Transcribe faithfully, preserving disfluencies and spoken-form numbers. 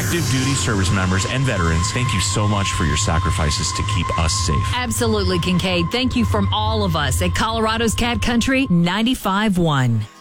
active duty service members and veterans, thank you so much for your sacrifices to keep us safe. Absolutely, Kincaid. Thank you from all of us at Colorado's Cat Country ninety-five point one.